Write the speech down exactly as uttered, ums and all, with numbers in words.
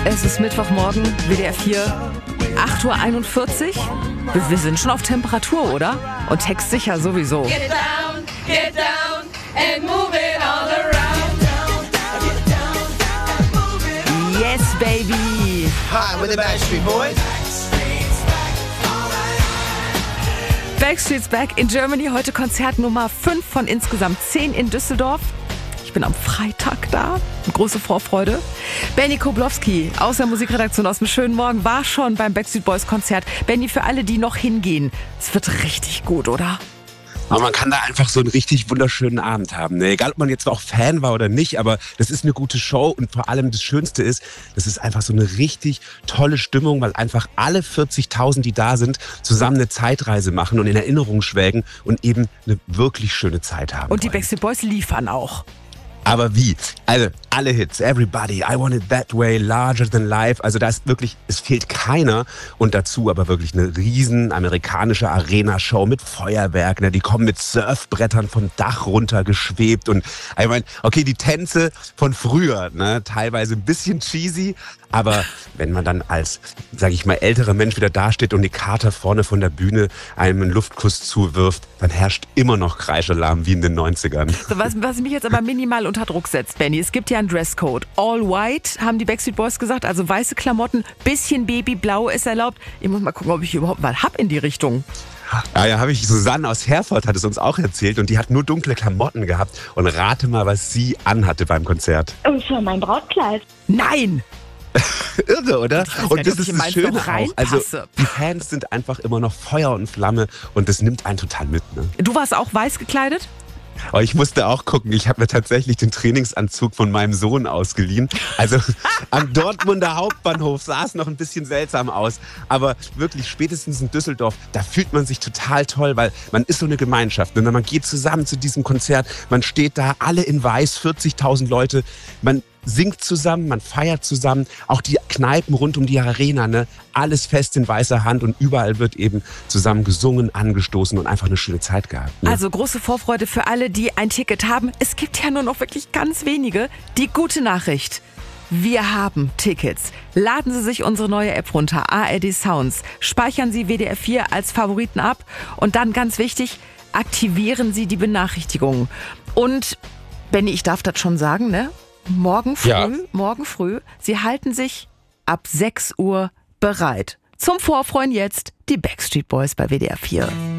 Es ist Mittwochmorgen, W D R vier, acht Uhr einundvierzig. Wir, wir sind schon auf Temperatur, oder? Und textsicher sowieso. Get down, get down and move it all around. Yes, baby! Hi, we're the Backstreet Boys. Backstreet's Back in Germany. Heute Konzert Nummer fünf von insgesamt zehn in Düsseldorf. Ich bin am Freitag da. Große Vorfreude. Benny Koblowski aus der Musikredaktion aus dem schönen Morgen war schon beim Backstreet Boys Konzert. Benny, für alle, die noch hingehen, es wird richtig gut, oder? Aber man kann da einfach so einen richtig wunderschönen Abend haben. Ne? Egal, ob man jetzt auch Fan war oder nicht, aber das ist eine gute Show und vor allem das Schönste ist, das ist einfach so eine richtig tolle Stimmung, weil einfach alle vierzigtausend, die da sind, zusammen eine Zeitreise machen und in Erinnerung schwelgen und eben eine wirklich schöne Zeit haben. Und die wollen. Backstreet Boys liefern auch. Aber wie? Also alle Hits, Everybody, I Want It That Way, Larger Than Life. Also da ist wirklich, es fehlt keiner. Und dazu aber wirklich eine riesen amerikanische Arena-Show mit Feuerwerk. Ne? Die kommen mit Surfbrettern vom Dach runter geschwebt. Und ich meine, okay, die Tänze von früher, ne? Teilweise ein bisschen cheesy. Aber wenn man dann als, sag ich mal, älterer Mensch wieder dasteht und die Kater vorne von der Bühne einem einen Luftkuss zuwirft, dann herrscht immer noch Kreischalarm wie in den neunzigern. So, was, was mich jetzt aber minimal unter Druck setzt, Benny, es gibt ja einen Dresscode. All white, haben die Backstreet Boys gesagt, also weiße Klamotten, bisschen Babyblau ist erlaubt. Ich muss mal gucken, ob ich überhaupt mal hab in die Richtung. Ja, ja, habe ich, Susanne aus Herford hat es uns auch erzählt und die hat nur dunkle Klamotten gehabt. Und rate mal, was sie anhatte beim Konzert. Und für mein Brautkleid. Nein! Irre, oder? Ich weiß gar Und nicht, das ob ich ist in das meins Schöne noch auch. Also reinpasse. die Fans sind einfach immer noch Feuer und Flamme und das nimmt einen total mit. Ne? Du warst auch weiß gekleidet? Aber ich musste auch gucken, ich habe mir tatsächlich den Trainingsanzug von meinem Sohn ausgeliehen. Also am Dortmunder Hauptbahnhof sah es noch ein bisschen seltsam aus. Aber wirklich spätestens in Düsseldorf, da fühlt man sich total toll, weil man ist so eine Gemeinschaft. Und man geht zusammen zu diesem Konzert, man steht da, alle in weiß, vierzigtausend Leute. Man singt zusammen, man feiert zusammen. Auch die Kneipen rund um die Arena, ne? Alles fest in weißer Hand und überall wird eben zusammen gesungen, angestoßen und einfach eine schöne Zeit gehabt. Ne? Also große Vorfreude für alle, die ein Ticket haben. Es gibt ja nur noch wirklich ganz wenige. Die gute Nachricht: Wir haben Tickets. Laden Sie sich unsere neue App runter, A R D Sounds. Speichern Sie W D R vier als Favoriten ab. Und dann ganz wichtig, aktivieren Sie die Benachrichtigungen. Und Benny, ich darf das schon sagen, ne? Morgen früh, Ja. morgen früh, Sie halten sich ab sechs Uhr bereit. Zum Vorfreuen jetzt die Backstreet Boys bei W D R vier.